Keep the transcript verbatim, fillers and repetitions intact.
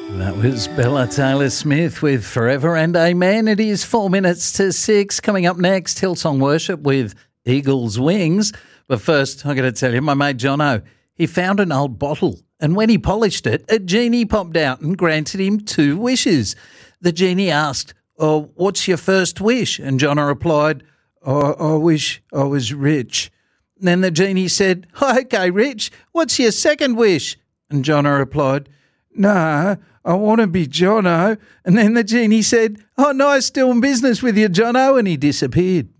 That was Bella Taylor-Smith with Forever and Amen. It is four minutes to six. Coming up next, Hillsong Worship with Eagle's Wings. But first, I'm going to tell you, my mate Jono, he found an old bottle, and when he polished it, a genie popped out and granted him two wishes. The genie asked, "Oh, what's your first wish?" And Jono replied, "Oh, I wish I was rich." And then the genie said, "Okay, Rich, what's your second wish?" And Jono replied, "No, I want to be Jono." And then the genie said, "Oh, nice doing business with you, Jono," and he disappeared.